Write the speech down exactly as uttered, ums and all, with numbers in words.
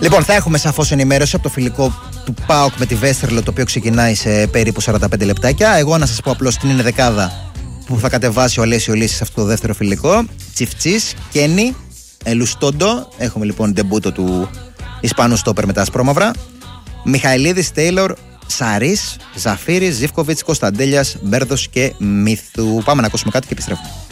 Λοιπόν, θα έχουμε σαφώς ενημέρωση από το φιλικό του ΠΑΟΚ με τη Βέστερλο, το οποίο ξεκινάει σε περίπου σαράντα πέντε λεπτάκια. Εγώ να σας πω απλώς την ενδεκάδα που θα κατεβάσει ο Αλέσιο Λύσης σε αυτό το δεύτερο φιλικό. Τσιφτσής, Κένι, Ελουστόντο. Έχουμε λοιπόν ντεμπούτο του Ισπανού στόπερ με τα ασπρόμαυρα. Μιχαηλίδης, Τέιλορ, Σαρής, Ζαφύρης, Ζίβκοβιτς, Κωνσταντέλιας, Μπέρδος και Μίθου. Πάμε να ακούσουμε κάτι και επιστρέφουμε.